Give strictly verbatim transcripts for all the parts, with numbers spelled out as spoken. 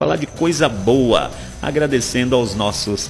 falar de coisa boa, agradecendo aos nossos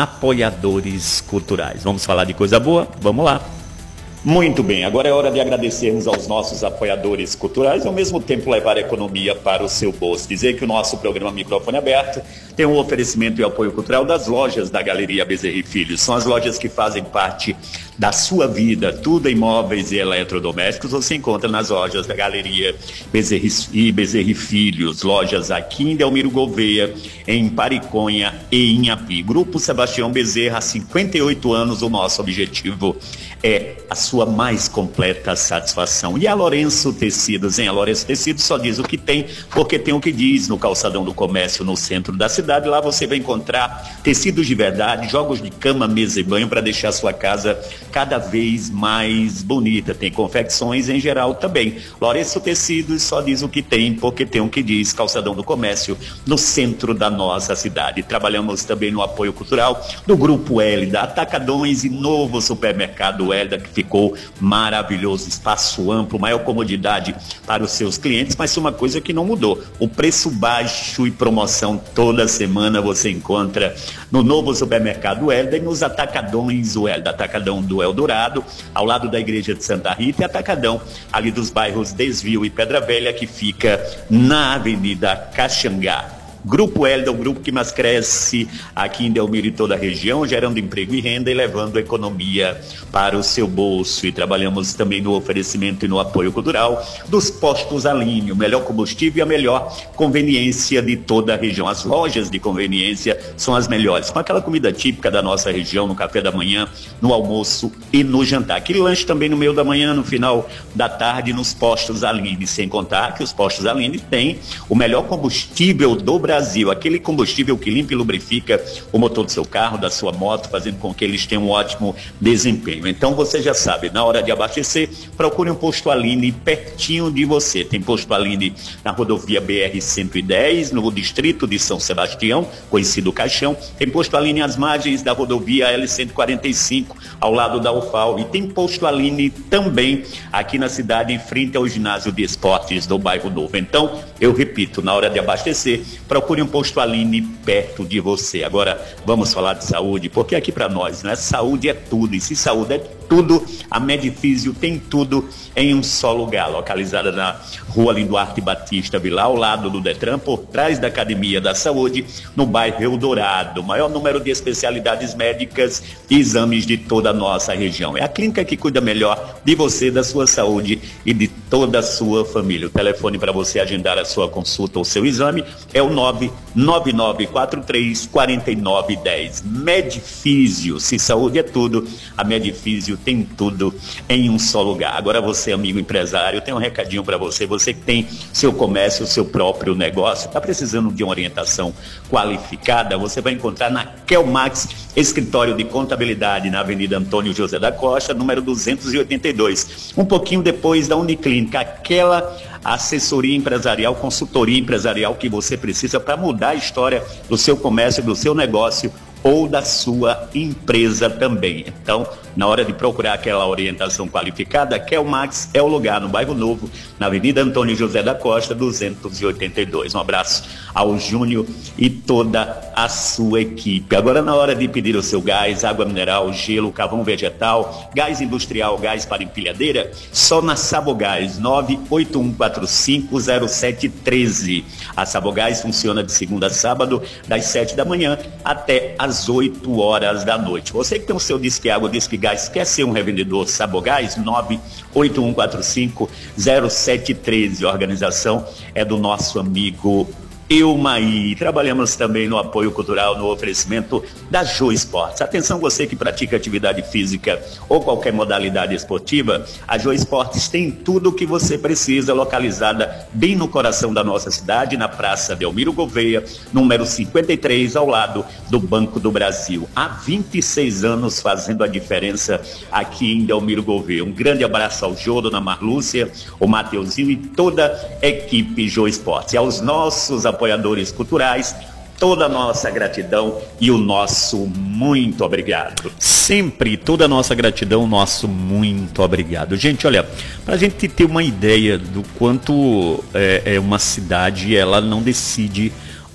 apoiadores culturais. Vamos falar de coisa boa? Vamos lá. Muito bem, agora é hora de agradecermos aos nossos apoiadores culturais e ao mesmo tempo levar a economia para o seu bolso. Dizer que o nosso programa Microfone Aberto tem um oferecimento e apoio cultural das lojas da Galeria Bezerra e Filhos. São as lojas que fazem parte da sua vida, tudo em móveis e eletrodomésticos. Você encontra nas lojas da Galeria Bezerra e Bezerra e Filhos, lojas aqui em Delmiro Gouveia, em Pariconha e em Api. Grupo Sebastião Bezerra, há cinquenta e oito anos, o nosso objetivo é a sua mais completa satisfação. E a Lourenço Tecidos, hein? A Lourenço Tecidos só diz o que tem, porque tem o que diz. No calçadão do comércio, no centro da cidade, lá você vai encontrar tecidos de verdade, jogos de cama, mesa e banho para deixar a sua casa cada vez mais bonita. Tem confecções em geral também. Lourenço Tecidos só diz o que tem, porque tem o que diz. Calçadão do comércio, no centro da nossa cidade. Trabalhamos também no apoio cultural do Grupo Hélida, Atacadões e novo supermercado Hélida, que ficou maravilhoso, espaço amplo, maior comodidade para os seus clientes, mas uma coisa que não mudou, o preço baixo e promoção toda semana você encontra no novo supermercado Hélida e nos atacadões o Hélida, atacadão do Eldorado, ao lado da igreja de Santa Rita, e atacadão ali dos bairros Desvio e Pedra Velha, que fica na Avenida Caxangá. Grupo Hélida, o grupo que mais cresce aqui em Delmiro e toda a região, gerando emprego e renda e levando a economia para o seu bolso. E trabalhamos também no oferecimento e no apoio cultural dos postos Aline, o melhor combustível e a melhor conveniência de toda a região. As lojas de conveniência são as melhores, com aquela comida típica da nossa região, no café da manhã, no almoço e no jantar. Aquele lanche também no meio da manhã, no final da tarde, nos postos Aline. Sem contar que os postos Aline têm o melhor combustível do Brasil. Brasil, aquele combustível que limpa e lubrifica o motor do seu carro, da sua moto, fazendo com que eles tenham um ótimo desempenho. Então você já sabe, na hora de abastecer, procure um posto Aline pertinho de você. Tem posto Aline na rodovia B R cento e dez, no distrito de São Sebastião, conhecido Caixão. Tem posto Aline às margens da rodovia L cento e quarenta e cinco, ao lado da U F A L. E tem posto Aline também aqui na cidade, em frente ao ginásio de esportes do bairro Novo. Então, eu repito, na hora de abastecer, procure Procure um posto Aline perto de você. Agora vamos falar de saúde, porque aqui para nós, né, saúde é tudo. E se saúde é tudo, a Medifísio tem tudo em um só lugar. Localizada na Rua Linduarte Batista Vilar, ao lado do Detran, por trás da Academia da Saúde, no bairro Eldorado. Maior número de especialidades médicas e exames de toda a nossa região. É a clínica que cuida melhor de você, da sua saúde e de toda a sua família. O telefone para você agendar a sua consulta ou seu exame é o nove nove nove quatro três quatro nove um zero. Medifísio, se saúde é tudo, a Medifísio tem tudo em um só lugar. Agora você, amigo empresário, tem um recadinho para você, você que tem seu comércio, seu próprio negócio, está precisando de uma orientação qualificada, você vai encontrar na Kelmax, escritório de contabilidade, na Avenida Antônio José da Costa, número duzentos e oitenta e dois, um pouquinho depois da Uniclínica, aquela assessoria empresarial, consultoria empresarial que você precisa para mudar a história do seu comércio, do seu negócio ou da sua empresa também. Então, na hora de procurar aquela orientação qualificada, Kelmax é o lugar, no bairro Novo, na Avenida Antônio José da Costa, duzentos e oitenta e dois. Um abraço ao Júnior e toda a sua equipe. Agora, na hora de pedir o seu gás, água mineral, gelo, carvão vegetal, gás industrial, gás para empilhadeira, só na Sabogás, nove oito um quatro cinco zero sete um três. A Sabogás funciona de segunda a sábado, das sete da manhã até às oito horas da noite. Você que tem o seu Disque Água, Disque Gás, quer ser um revendedor Sabogás? nove oito um quatro cinco zero sete um três. A organização é do nosso amigo Eumaí. Trabalhamos também no apoio cultural, no oferecimento da Jô Esportes. Atenção, você que pratica atividade física ou qualquer modalidade esportiva, a Jô Esportes tem tudo o que você precisa, localizada bem no coração da nossa cidade, na Praça Delmiro Gouveia, número cinquenta e três, ao lado do Banco do Brasil. Há vinte e seis anos fazendo a diferença aqui em Delmiro Gouveia. Um grande abraço ao Jô, dona Marlúcia, o Mateuzinho e toda a equipe Jô Esportes. E aos nossos apoiadores culturais, toda a nossa gratidão e o nosso muito obrigado. Sempre toda a nossa gratidão, nosso muito obrigado. Gente, olha, para a gente ter uma ideia do quanto é, é uma cidade, ela não decide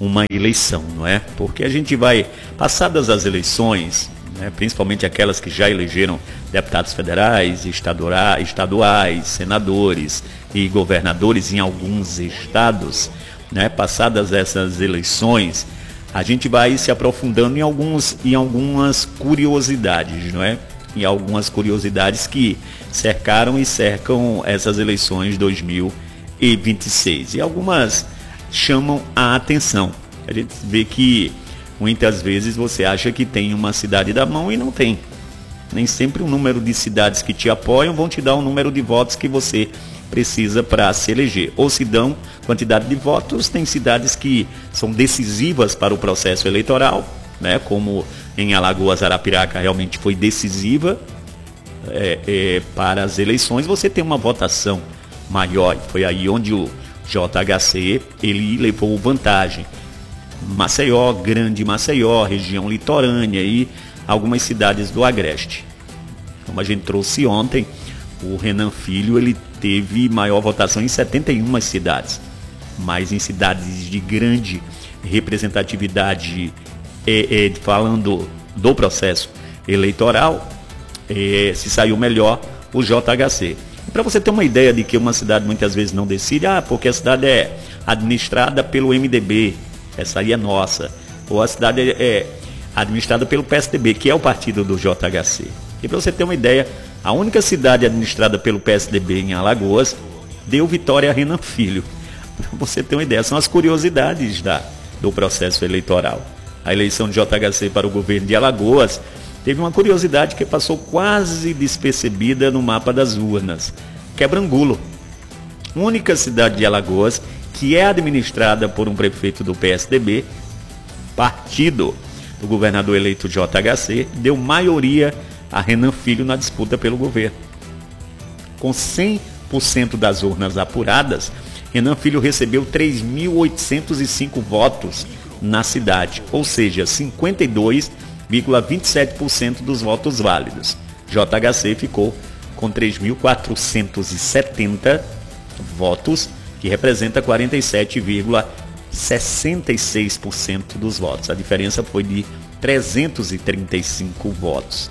uma eleição, não é? Porque a gente vai, passadas as eleições, né, principalmente aquelas que já elegeram deputados federais, estaduais, estaduais, senadores e governadores em alguns estados, né, passadas essas eleições, a gente vai se aprofundando em, alguns, em algumas curiosidades, não é? Em algumas curiosidades que cercaram e cercam essas eleições dois mil e vinte e seis. E algumas chamam a atenção. A gente vê que muitas vezes você acha que tem uma cidade da mão e não tem. Nem sempre o número de cidades que te apoiam vão te dar o número de votos que você precisa para se eleger. Ou se dão quantidade de votos, tem cidades que são decisivas para o processo eleitoral, né? Como em Alagoas, Arapiraca realmente foi decisiva é, é, para as eleições. Você tem uma votação maior. Foi aí onde o J H C ele levou vantagem. Maceió, Grande Maceió, região litorânea e algumas cidades do Agreste. Como a gente trouxe ontem, o Renan Filho ele teve maior votação em setenta e uma cidades, mas em cidades de grande representatividade, é, é, falando do processo eleitoral, é, se saiu melhor o J H C. Para você ter uma ideia de que uma cidade muitas vezes não decide, ah, porque a cidade é administrada pelo M D B, essa aí é nossa, ou a cidade é, é administrada pelo P S D B, que é o partido do J H C. E para você ter uma ideia, a única cidade administrada pelo P S D B em Alagoas deu vitória a Renan Filho. Para você ter uma ideia, são as curiosidades da, do processo eleitoral. A eleição de J H C para o governo de Alagoas teve uma curiosidade que passou quase despercebida no mapa das urnas. Quebrangulo, única cidade de Alagoas que é administrada por um prefeito do P S D B, partido do governador eleito J H C, deu maioria a Renan Filho na disputa pelo governo. Com cem por cento das urnas apuradas, Renan Filho recebeu três mil oitocentos e cinco votos na cidade, ou seja, cinquenta e dois vírgula vinte e sete por cento dos votos válidos. J H C ficou com três mil quatrocentos e setenta votos, que representa quarenta e sete vírgula sessenta e seis por cento dos votos. A diferença foi de trezentos e trinta e cinco votos.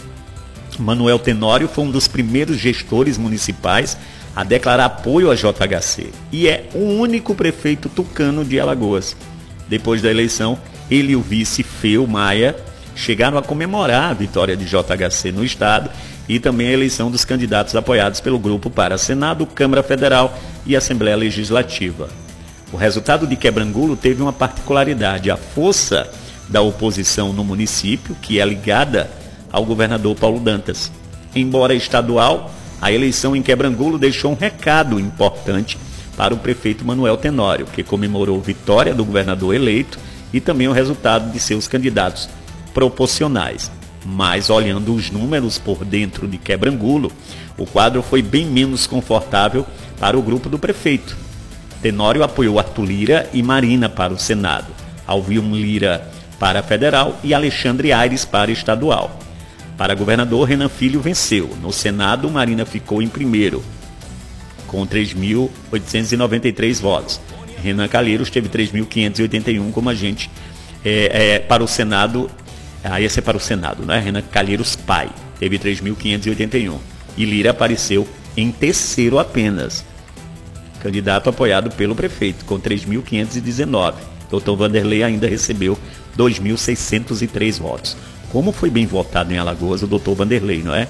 Manuel Tenório foi um dos primeiros gestores municipais a declarar apoio a J H C e é o único prefeito tucano de Alagoas. Depois da eleição, ele e o vice Feu Maia chegaram a comemorar a vitória de J H C no estado e também a eleição dos candidatos apoiados pelo grupo para Senado, Câmara Federal e Assembleia Legislativa. O resultado de Quebrangulo teve uma particularidade: a força da oposição no município, que é ligada ao governador Paulo Dantas. Embora estadual, a eleição em Quebrangulo deixou um recado importante para o prefeito Manuel Tenório, que comemorou a vitória do governador eleito e também o resultado de seus candidatos proporcionais. Mas olhando os números por dentro de Quebrangulo, o quadro foi bem menos confortável para o grupo do prefeito. Tenório apoiou Arthur Lira e Marina para o Senado, Alvilmo Lira para federal e Alexandre Aires para estadual. Para governador, Renan Filho venceu. No Senado, Marina ficou em primeiro, com três mil oitocentos e noventa e três votos. Renan Calheiros teve três mil quinhentos e oitenta e um, como a gente, é, é, para o Senado, ah, esse é para o Senado, né? Renan Calheiros pai, teve três mil quinhentos e oitenta e um. E Lira apareceu em terceiro apenas, candidato apoiado pelo prefeito, com três mil quinhentos e dezenove. doutor Vanderlei ainda recebeu dois mil seiscentos e três votos. Como foi bem votado em Alagoas o doutor Vanderlei, não é?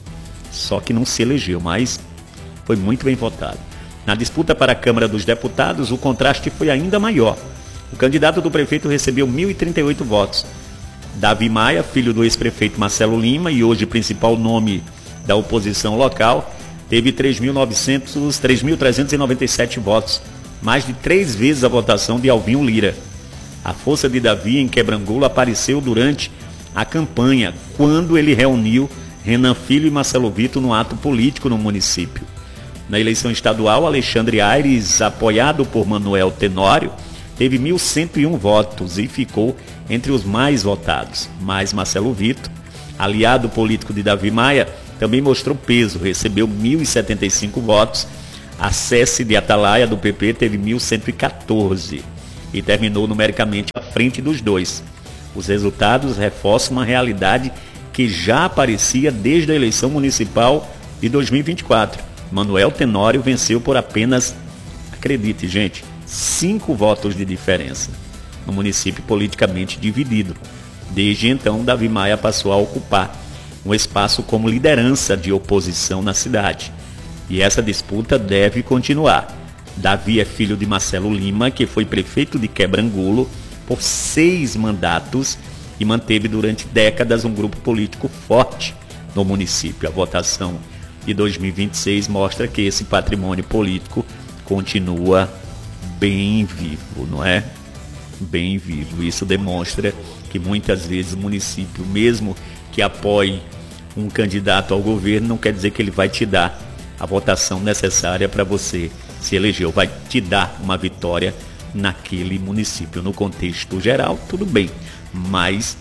Só que não se elegeu, mas foi muito bem votado. Na disputa para a Câmara dos Deputados, o contraste foi ainda maior. O candidato do prefeito recebeu mil e trinta e oito votos. Davi Maia, filho do ex-prefeito Marcelo Lima e hoje principal nome da oposição local, teve três mil trezentos e noventa e sete votos, mais de três vezes a votação de Alvilmo Lira. A força de Davi em Quebrangulo apareceu durante a campanha, quando ele reuniu Renan Filho e Marcelo Vitor no ato político no município. Na eleição estadual, Alexandre Aires, apoiado por Manuel Tenório, teve mil cento e um votos e ficou entre os mais votados. Mas Marcelo Vitor, aliado político de Davi Maia, também mostrou peso, recebeu mil e setenta e cinco votos. A Cesse de Atalaia, do P P, teve mil cento e quatorze. e terminou numericamente à frente dos dois. Os resultados reforçam uma realidade que já aparecia desde a eleição municipal de dois mil e vinte e quatro. Manuel Tenório venceu por apenas, acredite gente, cinco votos de diferença, no município politicamente dividido. Desde então, Davi Maia passou a ocupar um espaço como liderança de oposição na cidade. E essa disputa deve continuar. Davi é filho de Marcelo Lima, que foi prefeito de Quebrangulo por seis mandatos e manteve durante décadas um grupo político forte no município. A votação de dois mil e vinte e seis mostra que esse patrimônio político continua bem vivo, não é? Bem vivo. Isso demonstra que muitas vezes o município, mesmo que apoie um candidato ao governo, não quer dizer que ele vai te dar a votação necessária para você se eleger, ou vai te dar uma vitória naquele município. No contexto geral, tudo bem, mas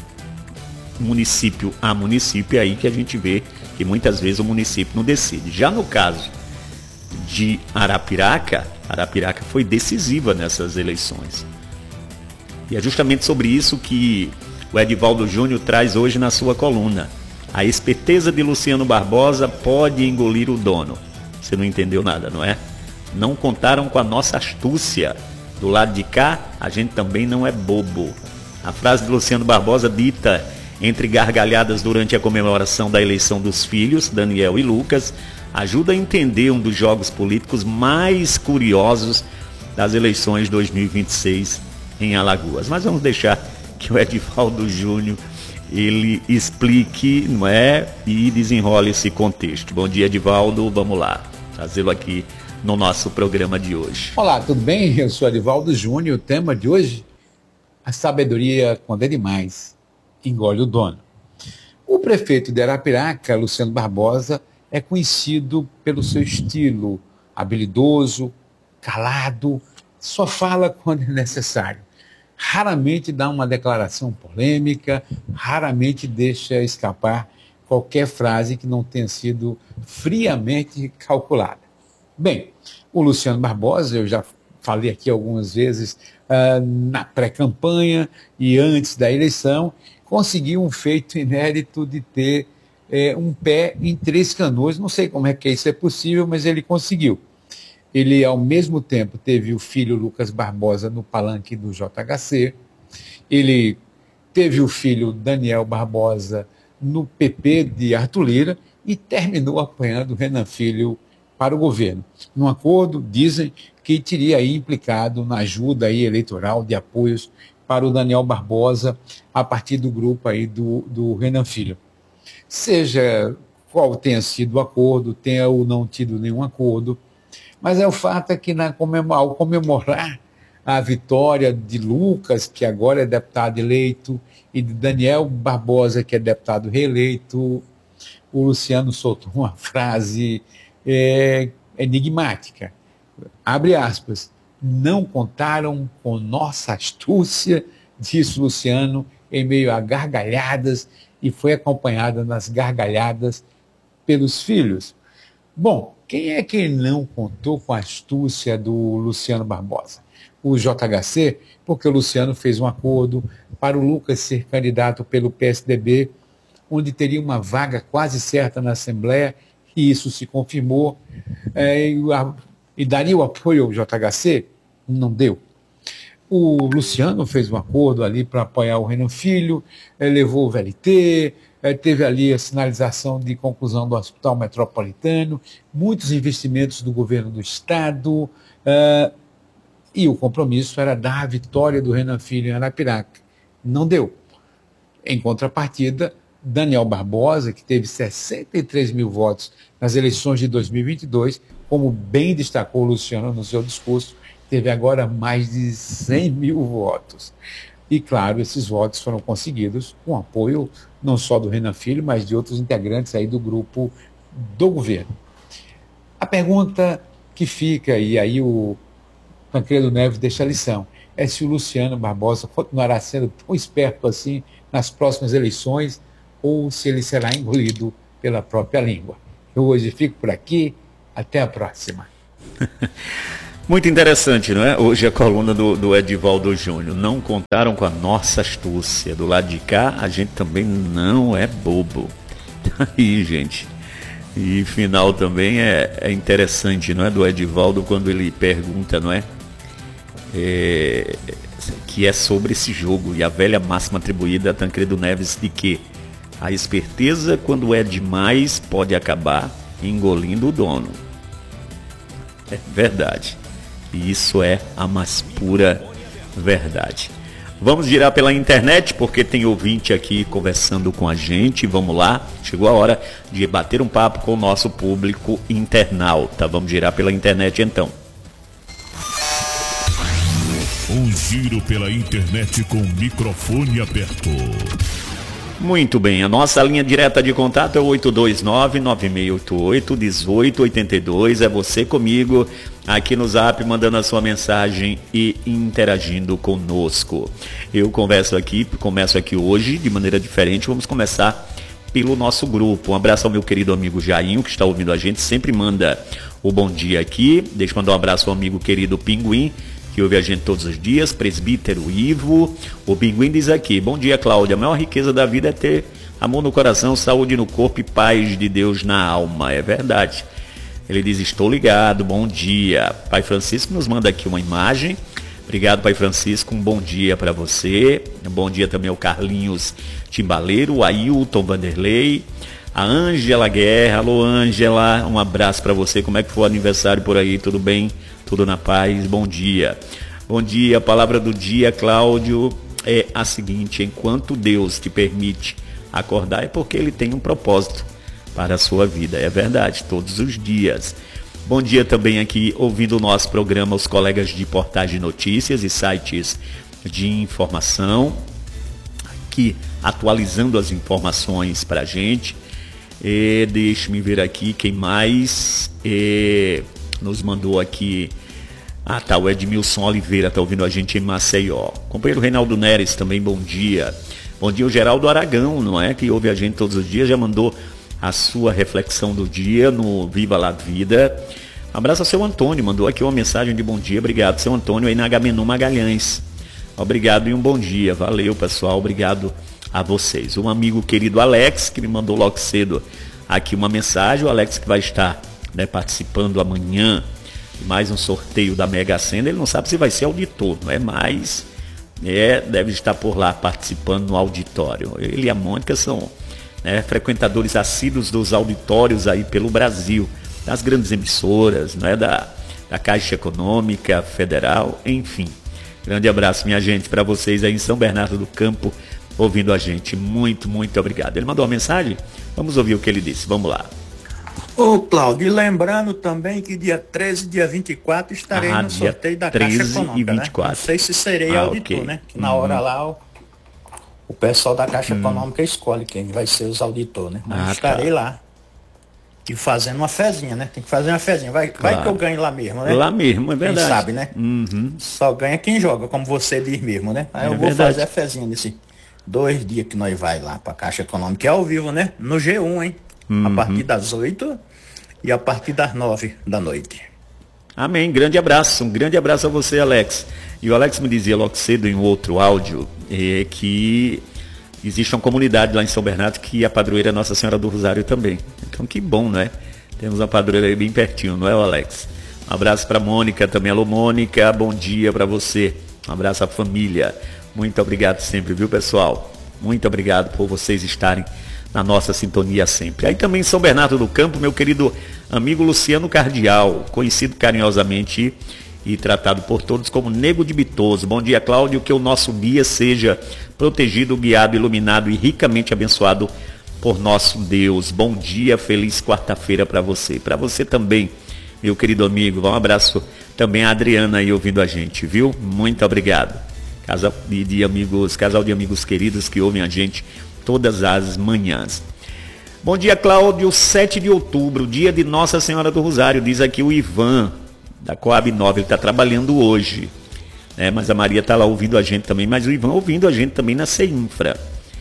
município a município é aí que a gente vê que muitas vezes o município não decide. Já no caso de Arapiraca, Arapiraca foi decisiva nessas eleições. E é justamente sobre isso que o Edivaldo Júnior traz hoje na sua coluna. A esperteza de Luciano Barbosa pode engolir o dono. Você não entendeu nada, não é? Não contaram com a nossa astúcia. Do lado de cá, a gente também não é bobo. A frase de Luciano Barbosa, dita entre gargalhadas durante a comemoração da eleição dos filhos, Daniel e Lucas, ajuda a entender um dos jogos políticos mais curiosos das eleições de dois mil e vinte e seis em Alagoas. Mas vamos deixar que o Edivaldo Júnior ele explique, não é, e desenrole esse contexto. Bom dia, Edivaldo, vamos lá, trazê-lo aqui no nosso programa de hoje. Olá, tudo bem? Eu sou Edivaldo Júnior. O tema de hoje, a sabedoria, quando é demais, engole o dono. O prefeito de Arapiraca, Luciano Barbosa, é conhecido pelo seu estilo habilidoso, calado, só fala quando é necessário. Raramente dá uma declaração polêmica, raramente deixa escapar qualquer frase que não tenha sido friamente calculada. Bem, o Luciano Barbosa, eu já falei aqui algumas vezes, uh, na pré-campanha e antes da eleição, conseguiu um feito inédito de ter eh, um pé em Três Canoas. Não sei como é que isso é possível, mas ele conseguiu. Ele, ao mesmo tempo, teve o filho Lucas Barbosa no palanque do J H C, ele teve o filho Daniel Barbosa no P P de Arthur Lira e terminou apoiando o Renan Filho para o governo. Num acordo, dizem que teria aí implicado na ajuda aí eleitoral de apoios para o Daniel Barbosa a partir do grupo aí do, do Renan Filho. Seja qual tenha sido o acordo, tenha ou não tido nenhum acordo, mas é o fato é que na comemor- ao comemorar a vitória de Lucas, que agora é deputado eleito, e de Daniel Barbosa, que é deputado reeleito, o Luciano soltou uma frase é, enigmática. Abre aspas. Não contaram com nossa astúcia, disse Luciano, em meio a gargalhadas, e foi acompanhada nas gargalhadas pelos filhos. Bom, quem é que não contou com a astúcia do Luciano Barbosa? O J H C, porque o Luciano fez um acordo para o Lucas ser candidato pelo P S D B, onde teria uma vaga quase certa na Assembleia, e isso se confirmou, é, e, a, e daria o apoio ao J H C? Não deu. O Luciano fez um acordo ali para apoiar o Renan Filho, é, levou o V L T, é, teve ali a sinalização de conclusão do Hospital Metropolitano, muitos investimentos do governo do Estado, é, e o compromisso era dar a vitória do Renan Filho em Arapiraca. Não deu. Em contrapartida, Daniel Barbosa, que teve sessenta e três mil votos nas eleições de dois mil e vinte e dois, como bem destacou o Luciano no seu discurso, teve agora mais de cem mil votos. E, claro, esses votos foram conseguidos com apoio não só do Renan Filho, mas de outros integrantes aí do grupo do governo. A pergunta que fica, e aí o Tancredo Neves deixa a lição, é se o Luciano Barbosa continuará sendo tão esperto assim nas próximas eleições ou se ele será engolido pela própria língua. Eu hoje fico por aqui, até a próxima. Muito interessante, não é? Hoje a coluna do, do Edivaldo Júnior. Não contaram com a nossa astúcia. Do lado de cá, a gente também não é bobo. Aí, gente. E final também é, é interessante, não é? Do Edivaldo, quando ele pergunta, não é? é? Que é sobre esse jogo. E a velha máxima atribuída a Tancredo Neves de que a esperteza, quando é demais, pode acabar engolindo o dono. É verdade. E isso é a mais pura verdade. Vamos girar pela internet, porque tem ouvinte aqui conversando com a gente. Vamos lá, chegou a hora de bater um papo com o nosso público internauta. Vamos girar pela internet então. Um giro pela internet com o microfone aberto. Muito bem, a nossa linha direta de contato é oito dois nove, nove seis oito oito, um oito oito dois. É você comigo aqui no Zap, mandando a sua mensagem e interagindo conosco. Eu converso aqui, começo aqui hoje de maneira diferente. Vamos começar pelo nosso grupo. Um abraço ao meu querido amigo Jainho, que está ouvindo a gente, sempre manda o bom dia aqui. Deixa eu mandar um abraço ao amigo querido Pinguim, que ouve a gente todos os dias, presbítero Ivo. O Pinguim diz aqui: bom dia, Cláudia, a maior riqueza da vida é ter amor no coração, saúde no corpo e paz de Deus na alma. É verdade. Ele diz: estou ligado, bom dia. Pai Francisco nos manda aqui uma imagem. Obrigado, Pai Francisco, um bom dia para você. Um bom dia também ao Carlinhos Timbaleiro, o Ailton Vanderlei, a Ângela Guerra. Alô, Ângela, um abraço para você. Como é que foi o aniversário por aí? Tudo bem? Tudo na paz? Bom dia. Bom dia. A palavra do dia, Cláudio, é a seguinte: enquanto Deus te permite acordar, é porque Ele tem um propósito para a sua vida. É verdade, todos os dias. Bom dia também aqui, ouvindo o nosso programa, os colegas de portais de notícias e sites de informação, aqui atualizando as informações para a gente. E deixe-me ver aqui quem mais e, nos mandou aqui. Ah, tá, o Edmilson Oliveira está ouvindo a gente em Maceió. Companheiro Reinaldo Neres também, bom dia. Bom dia o Geraldo Aragão, não é? Que ouve a gente todos os dias, já mandou a sua reflexão do dia no Viva la Vida. Um abraço ao seu Antônio, mandou aqui uma mensagem de bom dia. Obrigado, seu Antônio, aí na Agamenon Magalhães. Obrigado e um bom dia. Valeu, pessoal, obrigado a vocês. Um amigo querido Alex, que me mandou logo cedo aqui uma mensagem. O Alex que vai estar, né, participando amanhã de mais um sorteio da Mega Sena. Ele não sabe se vai ser auditor, não é? Mas é, deve estar por lá participando no auditório. Ele e a Mônica são, né, frequentadores assíduos dos auditórios aí pelo Brasil, das grandes emissoras, não é, da, da Caixa Econômica Federal, enfim. Grande abraço, minha gente, para vocês aí em São Bernardo do Campo, ouvindo a gente. Muito, muito obrigado. Ele mandou uma mensagem? Vamos ouvir o que ele disse. Vamos lá. Ô, Cláudio, e lembrando também que dia treze e dia vinte e quatro estarei ah, no sorteio da Caixa Econômica, e vinte e quatro. Né? Não sei se serei ah, auditor, okay. né? Que na hora uhum. lá o, o pessoal da Caixa uhum. Econômica escolhe quem vai ser os auditores, né? Mas ah, estarei tá. lá. E fazendo uma fezinha, né? Tem que fazer uma fezinha. Vai, claro. vai que eu ganho lá mesmo, né? Lá mesmo, é verdade. Quem sabe, né? Uhum. Só ganha quem joga, como você diz mesmo, né? Aí é eu vou verdade. fazer a fezinha nesse dois dias que nós vai lá pra Caixa Econômica, que é ao vivo, né? No G um, hein? Uhum. A partir das oito e a partir das nove da noite. Amém. Grande abraço. Um grande abraço a você, Alex. E o Alex me dizia logo cedo em um outro áudio é, que existe uma comunidade lá em São Bernardo que a padroeira é Nossa Senhora do Rosário também. Então que bom, não é? Temos uma padroeira aí bem pertinho, não é, Alex? Um abraço para Mônica também. Alô, Mônica, bom dia para você. Um abraço à família. Muito obrigado sempre, viu, pessoal? Muito obrigado por vocês estarem na nossa sintonia sempre. Aí também em São Bernardo do Campo, meu querido amigo Luciano Cardial, conhecido carinhosamente e tratado por todos como Nego de Bitoso. Bom dia, Cláudio, que o nosso guia seja protegido, guiado, iluminado e ricamente abençoado por nosso Deus. Bom dia, feliz quarta-feira para você. Para você também, meu querido amigo. Um abraço também a Adriana aí ouvindo a gente, viu? Muito obrigado. Casal de, de amigos, casal de amigos queridos que ouvem a gente todas as manhãs. Bom dia, Cláudio. sete de outubro, dia de Nossa Senhora do Rosário, diz aqui o Ivan, da Coab nove, ele está trabalhando hoje, né? Mas a Maria está lá ouvindo a gente também, mas o Ivan ouvindo a gente também na CEINFRA.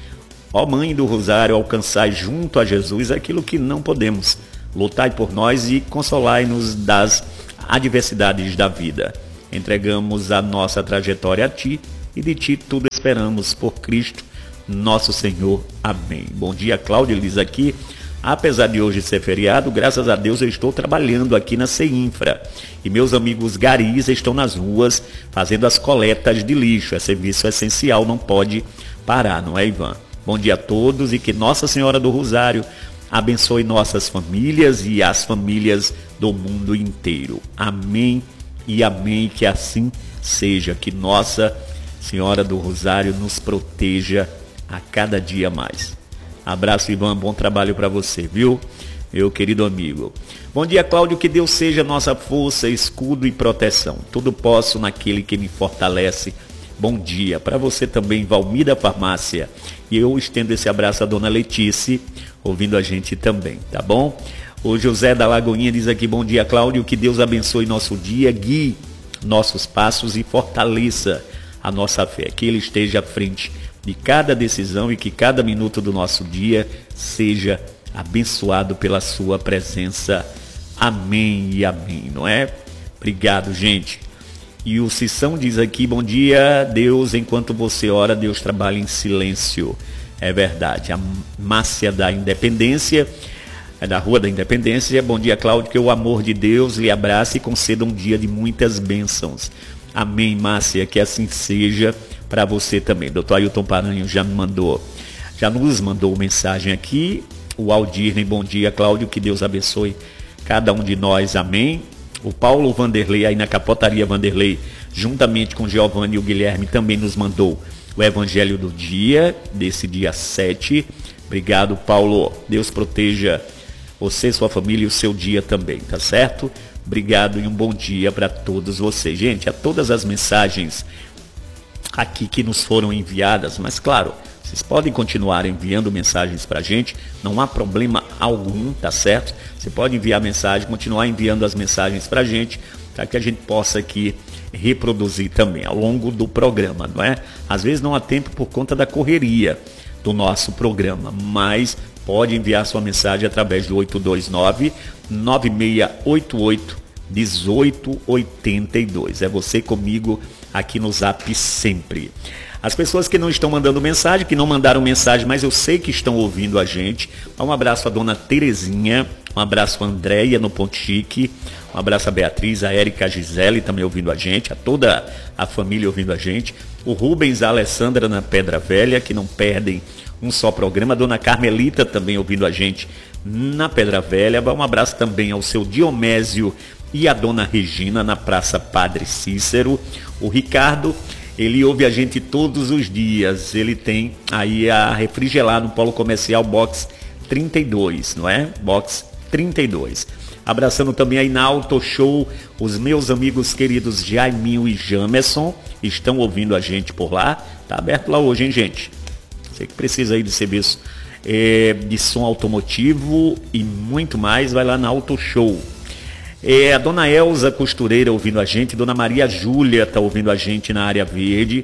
Ó Mãe do Rosário, alcançai junto a Jesus aquilo que não podemos, lutai por nós e consolai-nos das adversidades da vida. Entregamos a nossa trajetória a Ti e de Ti tudo esperamos por Cristo, nosso Senhor. Amém. Bom dia, Cláudio Elis aqui. Apesar de hoje ser feriado, graças a Deus eu estou trabalhando aqui na CEINFRA. E meus amigos garis estão nas ruas fazendo as coletas de lixo. É serviço essencial, não pode parar, não é, Ivan? Bom dia a todos e que Nossa Senhora do Rosário abençoe nossas famílias e as famílias do mundo inteiro. Amém e amém, que assim seja. Que Nossa Senhora do Rosário nos proteja a cada dia mais. Abraço, Ivan, bom trabalho para você, viu, meu querido amigo. Bom dia, Cláudio, que Deus seja nossa força, escudo e proteção. Tudo posso naquele que me fortalece. Bom dia para você também, Valmir da Farmácia. E eu estendo esse abraço à dona Letícia, ouvindo a gente também, tá bom? O José da Lagoinha diz aqui, bom dia, Cláudio, que Deus abençoe nosso dia, guie nossos passos e fortaleça a nossa fé. Que Ele esteja à frente de cada decisão e que cada minuto do nosso dia seja abençoado pela sua presença. Amém e amém, não é? Obrigado, gente. E o Cissão diz aqui, bom dia, Deus, enquanto você ora, Deus trabalha em silêncio. É verdade. A Márcia da Independência, é da Rua da Independência. Bom dia, Cláudio, que o amor de Deus lhe abrace e conceda um dia de muitas bênçãos. Amém, Márcia, que assim seja para você também. doutor Ailton Paranho já me mandou, já nos mandou mensagem aqui. O Aldirne, bom dia, Cláudio, que Deus abençoe cada um de nós, amém. O Paulo Vanderlei, aí na Capotaria Vanderlei, juntamente com Giovanni e o Guilherme, também nos mandou o Evangelho do dia, desse dia sete. Obrigado, Paulo. Deus proteja você, sua família e o seu dia também, tá certo? Obrigado e um bom dia para todos vocês. Gente, a todas as mensagens aqui que nos foram enviadas, mas claro, vocês podem continuar enviando mensagens para a gente, não há problema algum, tá certo? Você pode enviar mensagem, continuar enviando as mensagens para a gente, para que a gente possa aqui reproduzir também ao longo do programa, não é? Às vezes não há tempo por conta da correria do nosso programa, mas pode enviar sua mensagem através do oito dois nove, nove seis oito oito, um oito oito dois. É você comigo aqui no Zap sempre. As pessoas que não estão mandando mensagem, que não mandaram mensagem, mas eu sei que estão ouvindo a gente. Um abraço à dona Terezinha, um abraço a Andréia no Ponte Chique, um abraço a Beatriz, a Érica, a Gisele também ouvindo a gente, a toda a família ouvindo a gente. O Rubens, a Alessandra na Pedra Velha, que não perdem um só programa. A dona Carmelita também ouvindo a gente na Pedra Velha. Um abraço também ao seu Diomésio e a dona Regina na Praça Padre Cícero. O Ricardo, ele ouve a gente todos os dias. Ele tem aí a Refrigelar no Polo Comercial Box trinta e dois, não é? Box trinta e dois. Abraçando também aí na Auto Show, os meus amigos queridos Jaiminho e Jamerson estão ouvindo a gente por lá. Tá aberto lá hoje, hein, gente? Você que precisa aí de serviço é, de som automotivo e muito mais, vai lá na Auto Show. É, a dona Elza Costureira ouvindo a gente, dona Maria Júlia está ouvindo a gente na área verde,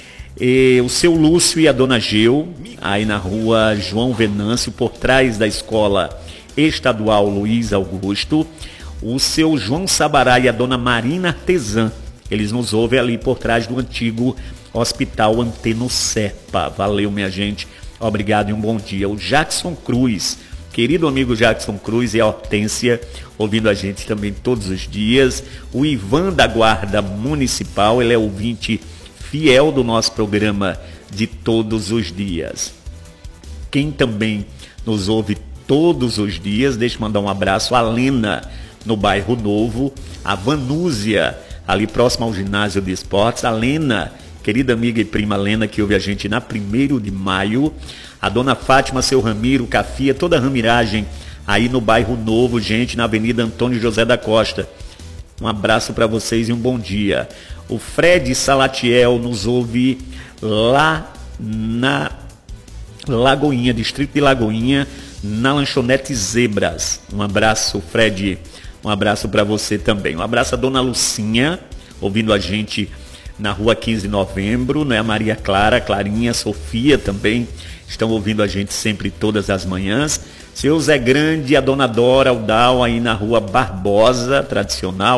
é, o seu Lúcio e a dona Geu, aí na rua João Venâncio, por trás da escola estadual Luiz Augusto, o seu João Sabará e a dona Marina Artesã, eles nos ouvem ali por trás do antigo Hospital Anteno Serpa. Valeu, minha gente, obrigado e um bom dia. O Jackson Cruz, querido amigo Jackson Cruz e a Hortência, ouvindo a gente também todos os dias. O Ivan da Guarda Municipal, ele é ouvinte fiel do nosso programa de todos os dias. Quem também nos ouve todos os dias, deixa eu mandar um abraço a Lena, no bairro Novo, a Vanúzia, ali próximo ao ginásio de esportes, a Lena, querida amiga e prima Lena, que ouve a gente na primeiro de maio, a dona Fátima, seu Ramiro, Cafia, toda a ramiragem aí no bairro Novo, gente, na Avenida Antônio José da Costa. Um abraço para vocês e um bom dia. O Fred Salatiel nos ouve lá na Lagoinha, distrito de Lagoinha, na lanchonete Zebras. Um abraço, Fred, um abraço para você também. Um abraço a dona Lucinha, ouvindo a gente na rua quinze de novembro, né? A Maria Clara, Clarinha, Sofia também estão ouvindo a gente sempre todas as manhãs. Seu Zé Grande, a dona Dora, o Dal, aí na rua Barbosa, tradicional,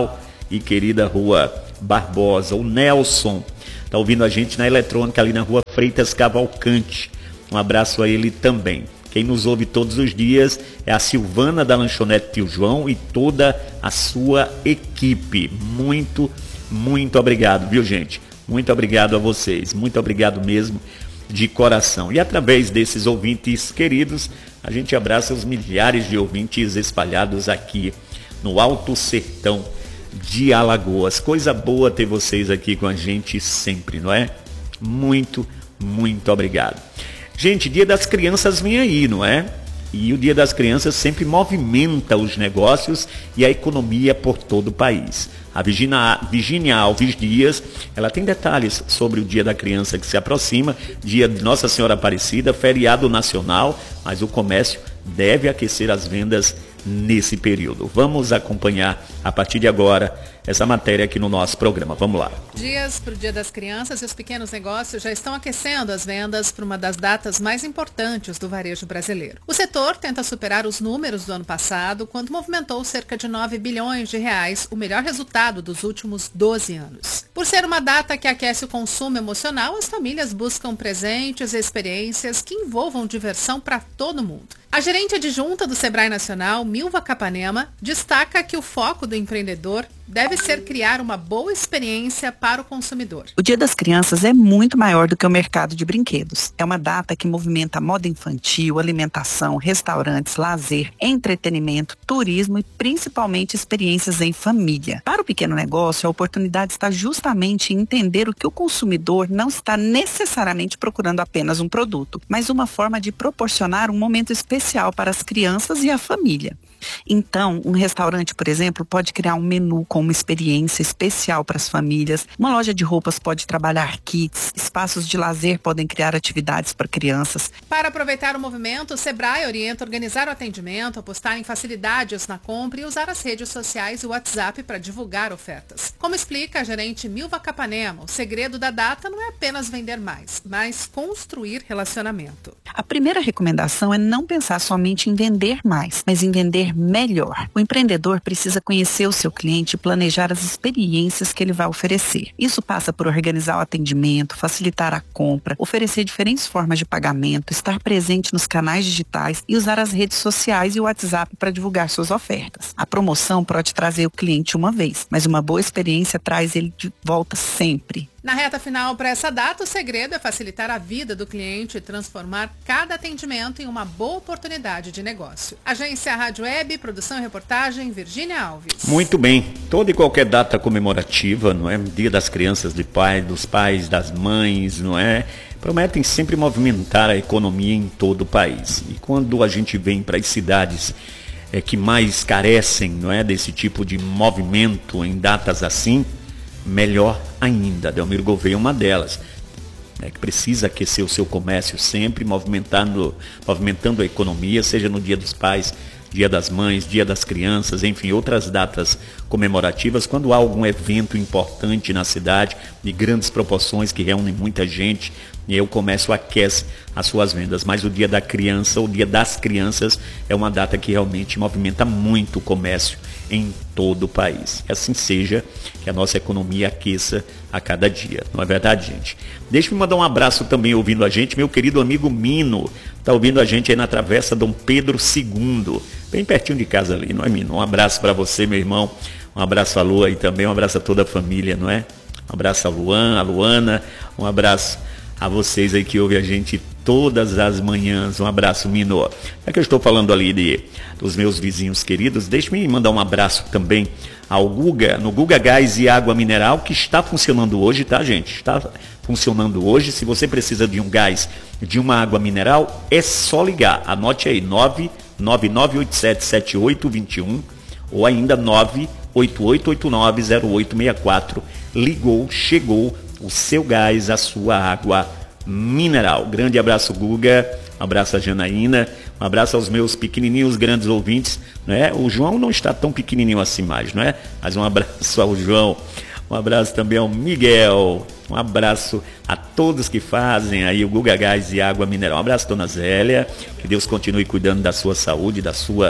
e querida Rua Barbosa. O Nelson está ouvindo a gente na eletrônica ali na Rua Freitas Cavalcante. Um abraço a ele também. Quem nos ouve todos os dias é a Silvana da Lanchonete Tio João e toda a sua equipe. Muito, muito obrigado, viu, gente? Muito obrigado a vocês. Muito obrigado mesmo, de coração. E através desses ouvintes queridos, a gente abraça os milhares de ouvintes espalhados aqui no Alto Sertão de Alagoas. Coisa boa ter vocês aqui com a gente sempre, não é? Muito, muito obrigado. Gente, Dia das Crianças vem aí, não é? E o Dia das Crianças sempre movimenta os negócios e a economia por todo o país. A Virginia, Virginia Alves Dias, ela tem detalhes sobre o Dia da Criança que se aproxima, Dia de Nossa Senhora Aparecida, feriado nacional, mas o comércio deve aquecer as vendas nesse período. Vamos acompanhar a partir de agora essa matéria aqui no nosso programa. Vamos lá. Dias para o Dia das Crianças e os pequenos negócios já estão aquecendo as vendas para uma das datas mais importantes do varejo brasileiro. O setor tenta superar os números do ano passado, quando movimentou cerca de nove bilhões de reais, o melhor resultado dos últimos doze anos. Por ser uma data que aquece o consumo emocional, as famílias buscam presentes e experiências que envolvam diversão para todo mundo. A gerente adjunta do Sebrae Nacional, Milva Capanema, destaca que o foco do empreendedor deve ser criar uma boa experiência para o consumidor. O Dia das Crianças é muito maior do que o mercado de brinquedos. É uma data que movimenta moda infantil, alimentação, restaurantes, lazer, entretenimento, turismo e principalmente experiências em família. Para o pequeno negócio, a oportunidade está justamente em entender o que o consumidor não está necessariamente procurando apenas um produto, mas uma forma de proporcionar um momento especial para as crianças e a família. Então, um restaurante, por exemplo, pode criar um menu com uma experiência especial para as famílias. Uma loja de roupas pode trabalhar kits. Espaços de lazer podem criar atividades para crianças. Para aproveitar o movimento, o Sebrae orienta a organizar o atendimento, apostar em facilidades na compra e usar as redes sociais e o WhatsApp para divulgar ofertas. Como explica a gerente Milva Capanema, o segredo da data não é apenas vender mais, mas construir relacionamento. A primeira recomendação é não pensar somente em vender mais, mas em vender melhor. O empreendedor precisa conhecer o seu cliente e planejar as experiências que ele vai oferecer. Isso passa por organizar o atendimento, facilitar a compra, oferecer diferentes formas de pagamento, estar presente nos canais digitais e usar as redes sociais e o WhatsApp para divulgar suas ofertas. A promoção pode trazer o cliente uma vez, mas uma boa experiência traz ele de volta sempre. Na reta final para essa data, o segredo é facilitar a vida do cliente e transformar cada atendimento em uma boa oportunidade de negócio. Agência Rádio Web, produção e reportagem, Virginia Alves. Muito bem. Toda e qualquer data comemorativa, não é? Dia das crianças, de pai, dos pais, das mães, não é? Prometem sempre movimentar a economia em todo o país. E quando a gente vem para as cidades é, que mais carecem, não é, desse tipo de movimento em datas assim, melhor ainda. Delmiro Gouveia é uma delas, né, que precisa aquecer o seu comércio sempre, movimentando, movimentando a economia, seja no Dia dos Pais, Dia das Mães, Dia das Crianças, enfim, outras datas comemorativas, quando há algum evento importante na cidade, de grandes proporções, que reúnem muita gente, e aí o comércio aquece as suas vendas. Mas o Dia da Criança, o Dia das Crianças, é uma data que realmente movimenta muito o comércio em todo o país. Que assim seja, que a nossa economia aqueça a cada dia. Não é verdade, gente? Deixa eu mandar um abraço também ouvindo a gente, meu querido amigo Mino, está ouvindo a gente aí na Travessa Dom Pedro segundo, bem pertinho de casa ali, não é, Mino? Um abraço para você, meu irmão, um abraço a Lua e também um abraço a toda a família, não é? Um abraço a Luan, a Luana, um abraço a vocês aí que ouvem a gente todas as manhãs. Um abraço, Mino. É que eu estou falando ali de, dos meus vizinhos queridos, deixe-me mandar um abraço também ao Guga, no Guga Gás e Água Mineral, que está funcionando hoje, tá, gente? Está funcionando hoje. Se você precisa de um gás, de uma água mineral, é só ligar. Anote aí, nove nove nove oito sete sete oito dois um ou ainda nove oito oito oito nove zero oito seis quatro. Ligou, chegou o seu gás, a sua água mineral. Grande abraço, Guga. Um abraço a Janaína. Um abraço aos meus pequenininhos grandes ouvintes, né? O João não está tão pequenininho assim mais, não é? Mas um abraço ao João. Um abraço também ao Miguel. Um abraço a todos que fazem aí o Guga Gás e Água Mineral. Um abraço, dona Zélia. Que Deus continue cuidando da sua saúde, da sua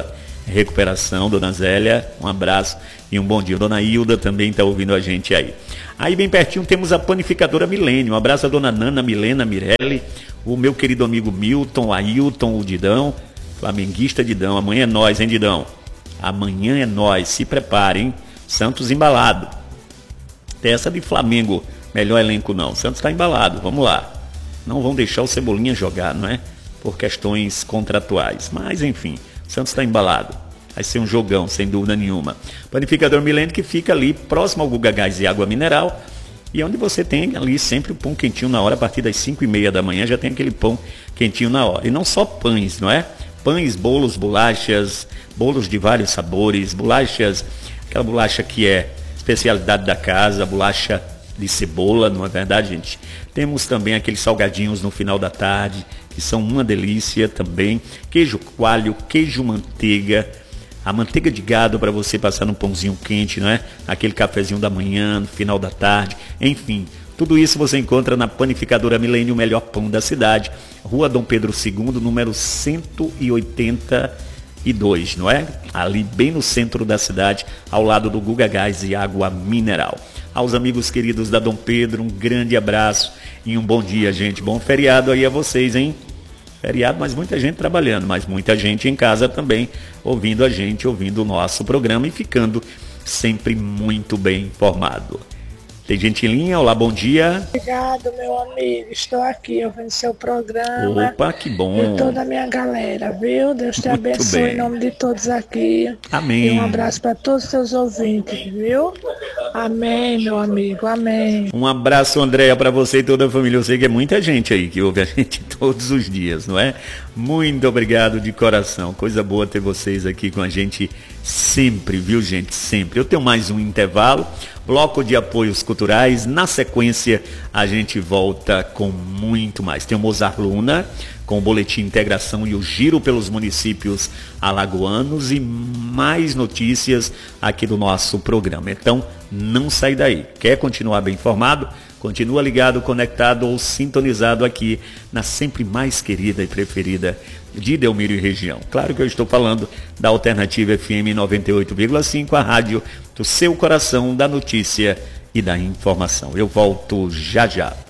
recuperação, dona Zélia, um abraço e um bom dia. Dona Hilda também está ouvindo a gente aí. Aí bem pertinho temos a panificadora Milênio, um abraço a dona Nana, Milena, Mirelli, o meu querido amigo Milton, Ailton, o Didão, flamenguista Didão, amanhã é nós, hein Didão? Amanhã é nós, se preparem, Santos embalado. Tem essa de Flamengo, melhor elenco não, Santos está embalado, vamos lá. Não vão deixar o Cebolinha jogar, não é? Por questões contratuais, mas enfim, Santos está embalado. Vai ser um jogão, sem dúvida nenhuma. Panificador Milênio, que fica ali próximo ao Guga Gás e Água Mineral, e onde você tem ali sempre o pão quentinho na hora, a partir das cinco e meia da manhã já tem aquele pão quentinho na hora. E não só pães, não é? Pães, bolos, bolachas, bolos de vários sabores, bolachas, aquela bolacha que é especialidade da casa, bolacha de cebola, não é verdade, gente? Temos também aqueles salgadinhos no final da tarde, que são uma delícia também. Queijo coalho, queijo manteiga, a manteiga de gado para você passar num pãozinho quente, não é? Aquele cafezinho da manhã, no final da tarde, enfim. Tudo isso você encontra na Panificadora Milênio, o melhor pão da cidade. Rua Dom Pedro segundo, número cento e oitenta e dois, não é? Ali bem no centro da cidade, ao lado do Guga Gás e Água Mineral. Aos amigos queridos da Dom Pedro, um grande abraço e um bom dia, gente. Bom feriado aí a vocês, hein? Feriado, mas muita gente trabalhando, mas muita gente em casa também, ouvindo a gente, ouvindo o nosso programa e ficando sempre muito bem informado. Tem gente em linha? Olá, bom dia. Obrigado, meu amigo. Estou aqui ouvindo seu programa. Opa, que bom. E toda a minha galera, viu? Deus te Muito abençoe bem. em nome de todos aqui. Amém. E um abraço para todos os seus ouvintes, viu? Amém, meu amigo. Amém. Um abraço, Andréia, para você e toda a família. Eu sei que é muita gente aí que ouve a gente todos os dias, não é? Muito obrigado de coração. Coisa boa ter vocês aqui com a gente sempre, viu, gente? Sempre. Eu tenho mais um intervalo. Bloco de apoios culturais. Na sequência, a gente volta com muito mais. Tem o Mozart Luna, com o Boletim Integração e o Giro pelos Municípios Alagoanos e mais notícias aqui do nosso programa. Então, não sai daí. Quer continuar bem informado? Continua ligado, conectado ou sintonizado aqui na sempre mais querida e preferida de Delmiro e região. Claro que eu estou falando da Alternativa F M noventa e oito vírgula cinco, a rádio do seu coração, da notícia e da informação. Eu volto já já.